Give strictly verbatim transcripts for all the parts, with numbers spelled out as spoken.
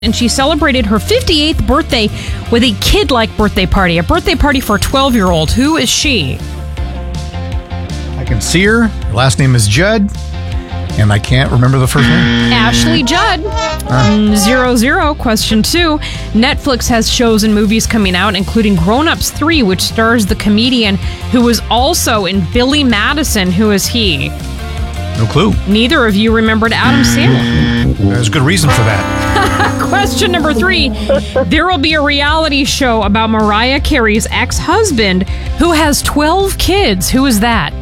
And she celebrated her fifty-eighth birthday with a kid-like birthday party, a birthday party for a twelve-year-old. Who is she? I can see her. Her last name is Judd, and I can't remember the first name. Ashley Judd. Uh. Zero, zero. Question two. Netflix has shows and movies coming out, including Grown Ups three, which stars the comedian who was also in Billy Madison. Who is he? No clue. Neither of you remembered Adam Sandler. There's good reason for that. Question number three. There will be a reality show about Mariah Carey's ex-husband who has twelve kids. Who is that?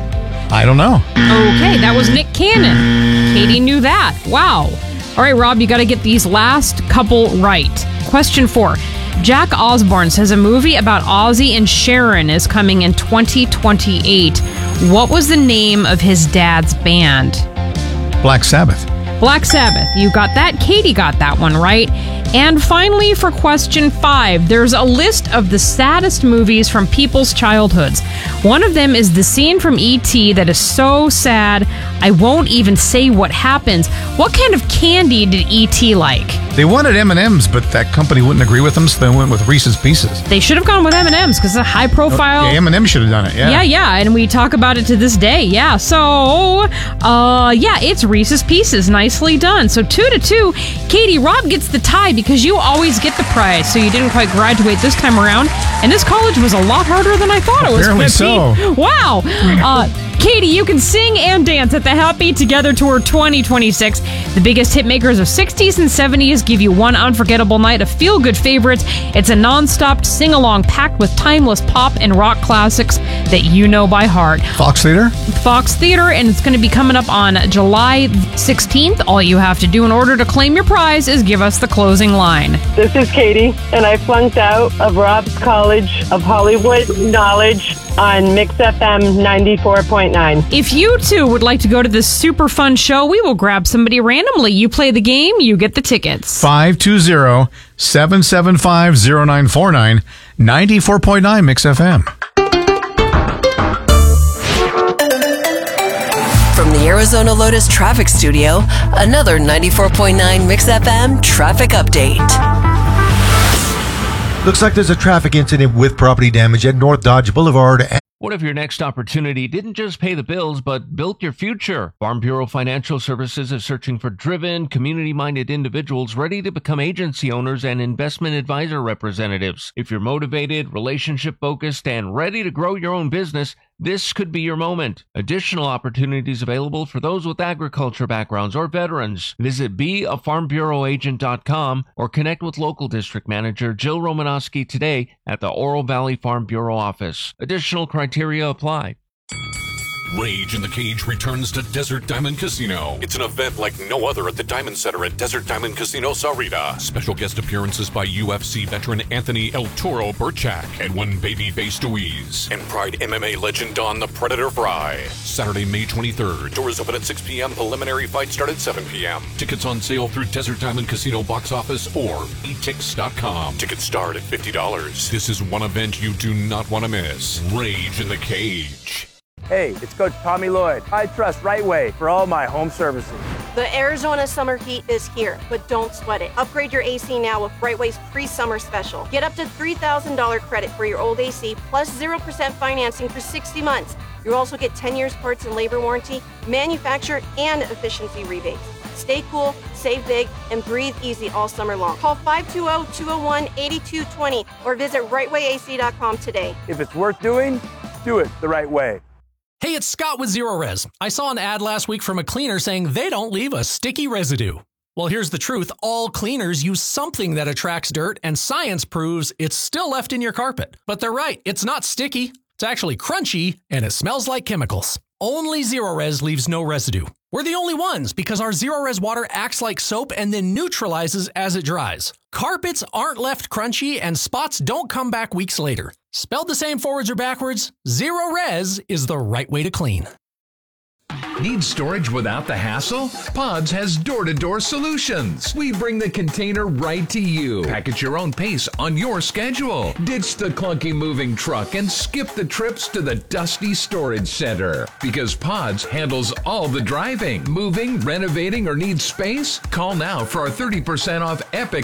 I don't know. Okay, that was Nick Cannon. Katie knew that. Wow. All right, Rob, you got to get these last couple right. Question four. Jack Osbourne says a movie about Ozzy and Sharon is coming in twenty twenty-eight. What was the name of his dad's band? Black Sabbath. Black Sabbath. You got that. Katie got that one right. And finally, for question five, there's a list of the saddest movies from people's childhoods. One of them is the scene from E T that is so sad, I won't even say what happens. What kind of candy did E T like? They wanted M and M's, but that company wouldn't agree with them, so they went with Reese's Pieces. They should have gone with M and M's because it's a high profile. Yeah, M and M should have done it, yeah. Yeah, yeah, and we talk about it to this day, yeah. So, uh, yeah, it's Reese's Pieces. Nicely done. So two to two. Katie, Rob gets the tie because you always get the prize, so you didn't quite graduate this time around. And this college was a lot harder than I thought it was. Apparently so. Wow. Uh, Katie, you can sing and dance at the Happy Together Tour twenty twenty-six. The biggest hit makers of sixties and seventies give you one unforgettable night of feel-good favorites. It's a non-stop sing-along packed with timeless pop and rock classics that you know by heart. Fox Theater? Fox Theater, and it's going to be coming up on July sixteenth. All you have to do in order to claim your prize is give us the closing line. This is Katie, and I flunked out of Rob's College of Hollywood Knowledge on Mix F M ninety-four point nine. If you too would like to go to this super fun show, we will grab somebody randomly. You play the game, you get the tickets. five two zero, seven seven five, zero nine four nine, ninety-four point nine Mix F M. From the Arizona Lotus Traffic Studio, another ninety-four point nine Mix F M traffic update. Looks like there's a traffic incident with property damage at North Dodge Boulevard. What if your next opportunity didn't just pay the bills, but built your future? Farm Bureau Financial Services is searching for driven, community-minded individuals ready to become agency owners and investment advisor representatives. If you're motivated, relationship-focused, and ready to grow your own business, this could be your moment. Additional opportunities available for those with agriculture backgrounds or veterans. Visit be a farm bureau agent dot com or connect with local district manager Jill Romanowski today at the Oro Valley Farm Bureau office. Additional criteria apply. Rage in the Cage returns to Desert Diamond Casino. It's an event like no other at the Diamond Center at Desert Diamond Casino Sahuarita. Special guest appearances by U F C veteran Anthony El Toro Burchak and one babyface Deweese. And Pride M M A legend Don the Predator Fry. Saturday, May twenty-third. Doors open at six p.m. Preliminary fights start at seven p.m. Tickets on sale through Desert Diamond Casino box office or e tix dot com. Tickets start at fifty dollars. This is one event you do not want to miss. Rage in the Cage. Hey, it's Coach Tommy Lloyd. I trust Right Way for all my home services. The Arizona summer heat is here, but don't sweat it. Upgrade your A C now with Right Way's pre-summer special. Get up to three thousand dollars credit for your old A C plus zero percent financing for sixty months. You'll also get ten years parts and labor warranty, manufacturer, and efficiency rebates. Stay cool, save big, and breathe easy all summer long. Call five two zero, two zero one, eight two two zero or visit right way A C dot com today. If it's worth doing, do it the right way. Hey, it's Scott with Zero Res. I saw an ad last week from a cleaner saying they don't leave a sticky residue. Well, here's the truth. All cleaners use something that attracts dirt, and science proves it's still left in your carpet. But they're right. It's not sticky. It's actually crunchy, and it smells like chemicals. Only Zero Res leaves no residue. We're the only ones because our Zero Res water acts like soap and then neutralizes as it dries. Carpets aren't left crunchy, and spots don't come back weeks later. Spelled the same forwards or backwards, Zero Res is the right way to clean. Need storage without the hassle? Pods has door-to-door solutions. We bring the container right to you. Pack at your own pace on your schedule. Ditch the clunky moving truck and skip the trips to the dusty storage center. Because Pods handles all the driving. Moving, renovating, or need space? Call now for our thirty percent off Epic